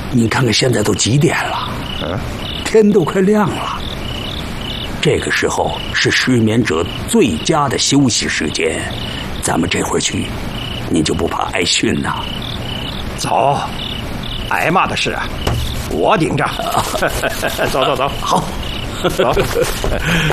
你看看现在都几点了？天都快亮了。这个时候是失眠者最佳的休息时间，咱们这会儿去，你就不怕挨训呐？ 走，挨骂的事啊，我顶着。走走走， 好， 走。